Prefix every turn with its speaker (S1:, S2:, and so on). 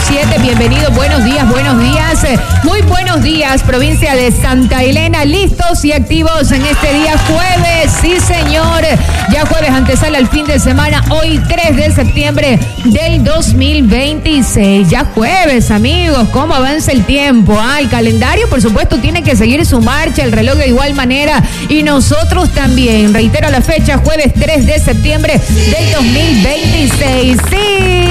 S1: 7. Bienvenido, buenos días, buenos días. Muy buenos días, provincia de Santa Elena. Listos y activos en este día jueves. Sí, señor. Ya jueves, antesala al fin de semana. Hoy 3 de septiembre del 2026. Ya jueves, amigos. ¿Cómo avanza el tiempo? El calendario, por supuesto, tiene que seguir su marcha. El reloj de igual manera. Y nosotros también. Reitero la fecha, jueves 3 de septiembre del 2026. Sí.